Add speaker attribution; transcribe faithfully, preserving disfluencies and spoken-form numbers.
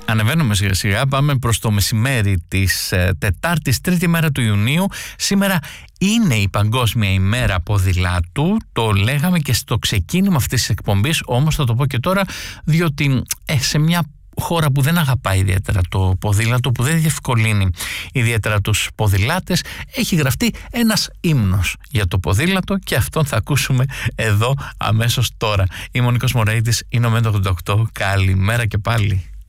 Speaker 1: Ανεβαίνουμε σιγά σιγά, πάμε προς το μεσημέρι της ε, Τετάρτης, τρίτη μέρα του Ιουνίου. Σήμερα είναι η Παγκόσμια ημέρα ποδηλάτου, το λέγαμε και στο ξεκίνημα αυτής της εκπομπής, όμως θα το πω και τώρα, διότι ε, σε μια χώρα που δεν αγαπάει ιδιαίτερα το ποδήλατο, που δεν διευκολύνει ιδιαίτερα τους ποδηλάτες, έχει γραφτεί ένας ύμνος για το ποδήλατο και αυτόν θα ακούσουμε εδώ αμέσως τώρα. Είμαι ο Νίκος Μωραΐτης, είναι ο Μέντο ογδόντα οκτώ, καλημέρα και πάλι.